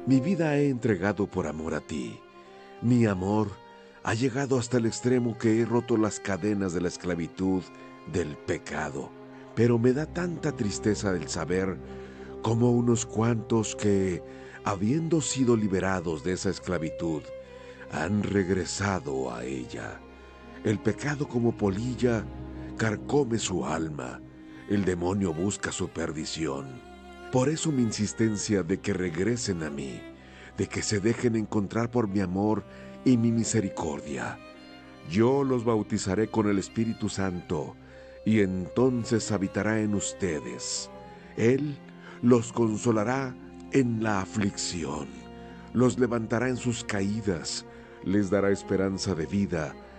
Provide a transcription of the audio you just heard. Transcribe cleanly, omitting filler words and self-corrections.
Mi vida he entregado por amor a ti. Mi amor ha llegado hasta el extremo que he roto las cadenas de la esclavitud del pecado. Pero me da tanta tristeza el saber cómo unos cuantos que, habiendo sido liberados de esa esclavitud, han regresado a ella. El pecado como polilla carcome su alma. El demonio busca su perdición. Por eso mi insistencia de que regresen a mí, de que se dejen encontrar por mi amor y mi misericordia. Yo los bautizaré con el Espíritu Santo, y entonces habitará en ustedes. Él los consolará en la aflicción, los levantará en sus caídas, les dará esperanza de vida